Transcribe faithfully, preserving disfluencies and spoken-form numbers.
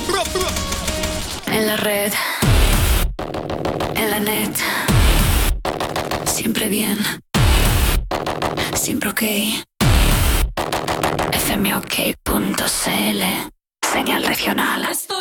En la red, en la net, siempre bien, siempre ok. F M O K punto C L, señal regional.